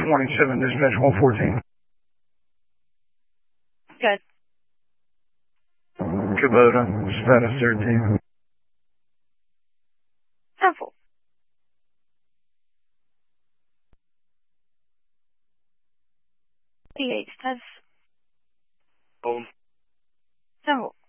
27, dispatch 114. Good. Kubota, status 13. Simple. DH, status. Home. Simple.